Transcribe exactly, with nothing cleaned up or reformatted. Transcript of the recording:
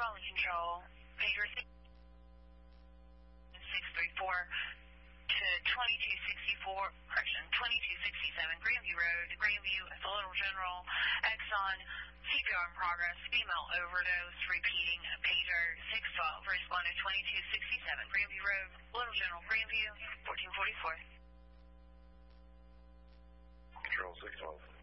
Raleigh Control, pager six three four to twenty-two sixty-four, correction, twenty-two sixty-seven Grandview Road, Grandview, Little General, Exxon, C P R in progress, female overdose, repeating, pager six twelve, responded twenty-two sixty-seven Grandview Road, Little General, Grandview, fourteen forty-four. Control six twelve.